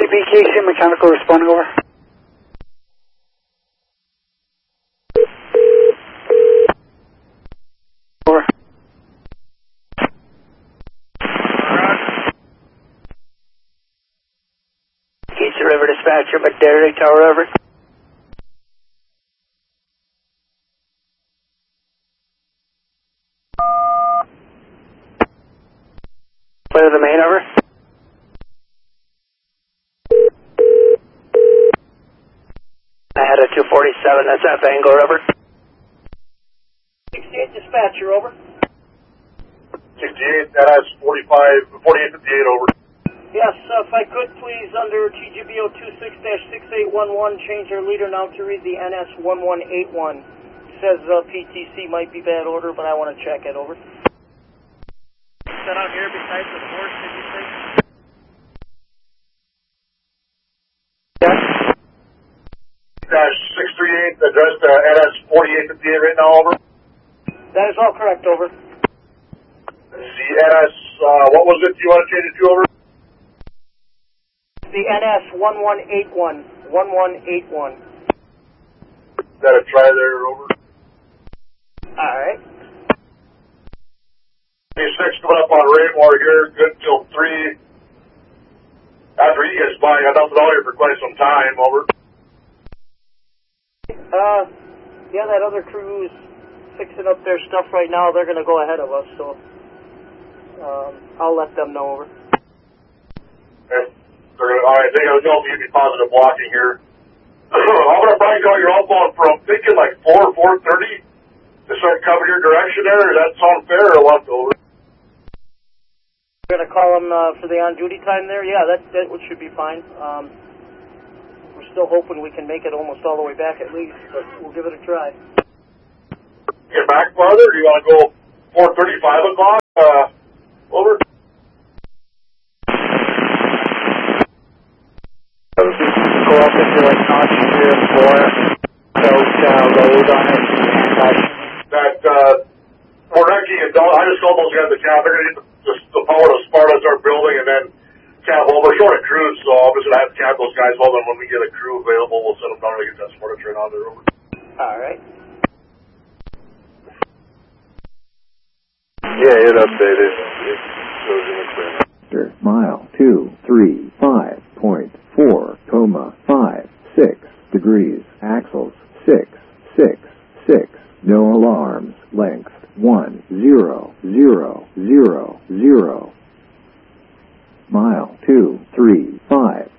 BKC Mechanical responding, over. Over. Keats River Dispatcher, McDerry Tower, over. Clear the main, over. I had a 247, that's F Angler, over. 68 Dispatcher, over. 68, that has 4858, over. Yes, if I could please, under TGBO 26-6811, change our leader now to read the NS1181. Says PTC might be bad order, but I want to check it, over. Set on here besides the force, did you say? Yes. 638, addressed NS4858 right now, over. That is all correct, over. The NS, what was it you want to change it to, over? The NS1181. 1181. Got a try there, over. Alright. 6 coming up on Rainwater here, good till 3. After he gets by, got nothing out here for quite some time, over. Yeah, that other crew is fixing up their stuff right now. They're going to go ahead of us, so I'll let them know, over. Okay. Alright, they got to give me positive blocking here. I'm going to probably call your outbound from thinking like 4:30 to start coming your direction there. Does that sound fair or what, over? We're going to call them for the on-duty time there? Yeah, that should be fine. We're still hoping we can make it almost all the way back at least, but we'll give it a try. Get back farther? Do you want to go 4:30, 5 o'clock? Over? Go up into like notch 3 or 4. Don't load on it. That, Porecki and Don, I just called those guys the cab. They're going to get the power to Sparta, start building, and then cab over. We're short of crews, so I'm just going to have to cab those guys over, and when we get a crew available, we'll send them down to get that Sparta train on there, over. Alright. Yeah, it updated. It goes in the clear. Mile 235.4, 5, 6 degrees. Axles 6. No alarms. Length 1000. Mile 235.